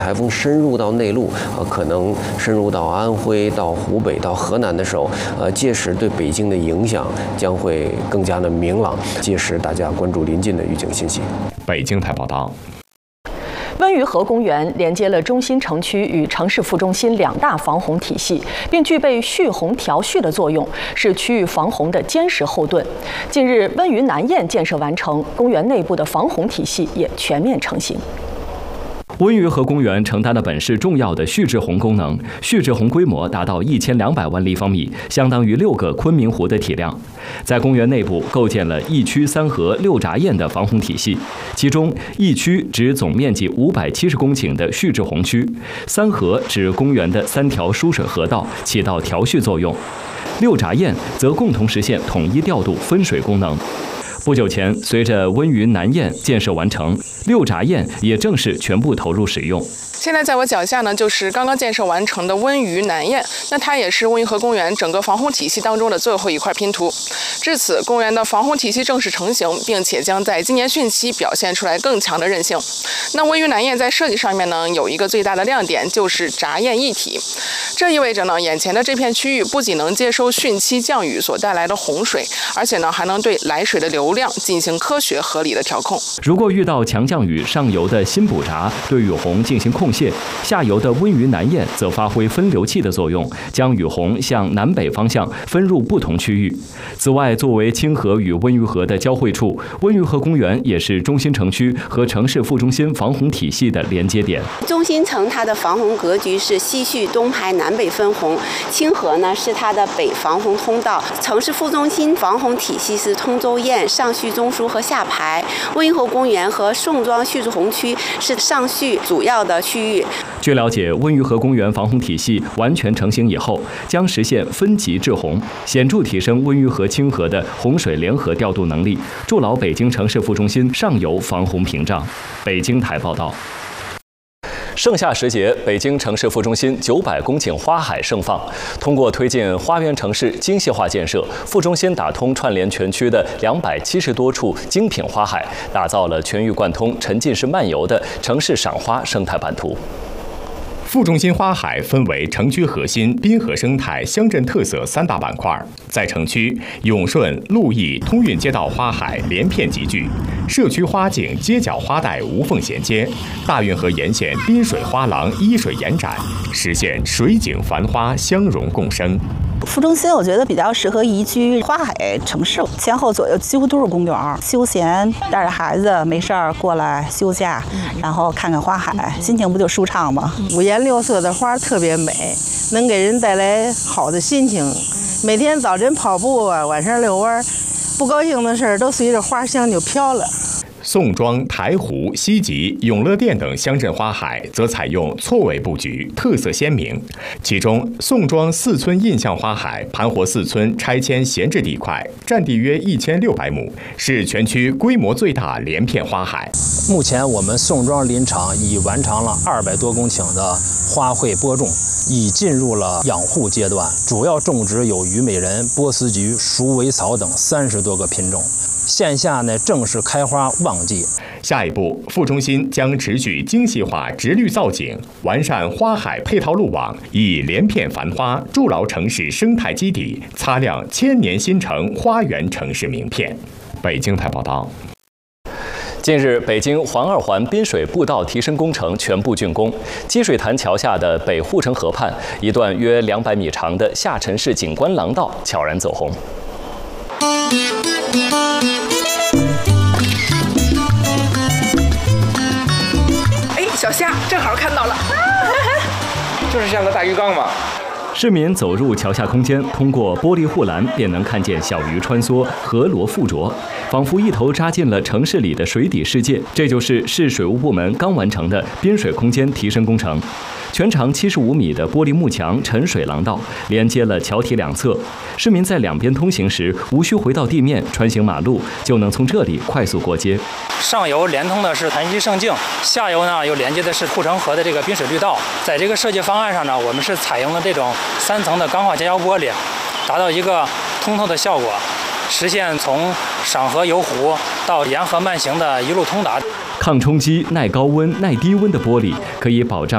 台风深入到内陆，可能深入到安徽、到湖北、到河南的时候，届时对北京的影响将会更加的明朗。届时大家关注临近的预警信息。 北京台报道。 温榆河公园连接了中心城区与城市副中心2大防洪体系，并具备蓄洪调蓄的作用，是区域防洪的坚实后盾。近日，温榆南堰建设完成，公园内部的防洪体系也全面成型。 温榆河公园承担的本是重要的蓄滞洪功能，蓄滞洪规模达到1200万立方米，相当于6个昆明湖的体量。在公园内部构建了1区3河6闸堰的防洪体系，其中1区指总面积570公顷的蓄滞洪区，3河指公园的3条输水河道，起到调蓄作用，6闸堰则共同实现统一调度分水功能。不久前，随着温榆南堰建设完成，6闸堰也正式全部投入使用。 现在在我脚下呢，就是刚刚建设完成的温榆南堰，那它也是温榆河公园整个防洪体系当中的最后一块拼图。至此，公园的防洪体系正式成型，并且将在今年汛期表现出来更强的韧性。那温榆南堰在设计上面呢，有一个最大的亮点，就是闸堰一体。这意味着呢，眼前的这片区域不仅能接收汛期降雨所带来的洪水，而且呢，还能对来水的流量进行科学合理的调控。 如果遇到强降雨，上游的新补闸对雨洪进行控泄，下游的温榆南堰则发挥分流器的作用，将雨洪向南北方向分入不同区域。此外，作为清河与温榆河的交汇处，温榆河公园也是中心城区和城市副中心防洪体系的连接点。 中心城它的防洪格局是西蓄东排南北分洪，清河呢是它的北防洪通道，城市副中心防洪体系是通州堰、上蓄中枢和下排，温榆河公园和宋庄蓄滞洪区是上蓄主要的区域。 据了解，温榆河公园防洪体系完全成型以后，将实现分级治洪，显著提升温榆河清河的洪水联合调度能力，筑牢北京城市副中心上游防洪屏障。北京台报道。盛夏时节，北京城市副中心900公顷花海盛放。通过推进花园城市精细化建设，副中心打通串联全区的270多处精品花海，打造了全域贯通、沉浸式漫游的城市赏花生态版图。 副中心花海分为城区核心、滨河生态、乡镇特色3大板块。在城区，永顺、鹿邑、通运街道花海连片集聚，社区花景、街角花带无缝衔接，大运河沿线滨水花廊依水延展，实现水景繁花相融共生。 副中心我觉得比较适合宜居花海城市，前后左右几乎都是公园，休闲带着孩子没事儿过来休假，然后看看花海，心情不就舒畅吗？ 五颜六色的花特别美，能给人带来好的心情。每天早晨跑步啊，晚上遛弯，不高兴的事儿都随着花香就飘了。 宋庄、台湖、西集、永乐店等乡镇花海则采用错位布局，特色鲜明。其中，宋庄4村印象花海盘活4村拆迁闲置地块，占地约1600亩，是全区规模最大连片花海。 目前我们宋庄林场已完成了200多公顷的花卉播种，已进入了养护阶段，主要种植有虞美人、波斯菊、鼠尾草等30多个品种。线下呢正是开花旺季。 下一步，副中心将持续精细化植绿造景，完善花海配套路网，以连片繁花筑牢城市生态基底，擦亮千年新城花园城市名片。北京台报道。 近日，北京环2环滨水步道提升工程全部竣工，积水潭桥下的北护城河畔，一段约200米长的下沉式景观廊道悄然走红。 哎，小虾正好看到了， 就是像个大鱼缸嘛。 市民走入桥下空间，通过玻璃护栏便能看见小鱼穿梭、河螺附着，仿佛一头扎进了城市里的水底世界。这就是市水务部门刚完成的滨水空间提升工程。全长75米的玻璃幕墙沉水廊道连接了桥体两侧，市民在两边通行时无需回到地面穿行马路，就能从这里快速过街。 上游连通的是潭溪胜境，下游呢又连接的是护城河的这个滨水绿道。在这个设计方案上呢，我们是采用了这种3层的钢化结胶玻璃，达到一个通透的效果，实现从赏河游湖到沿河慢行的一路通达。 抗冲击、耐高温、耐低温的玻璃可以保障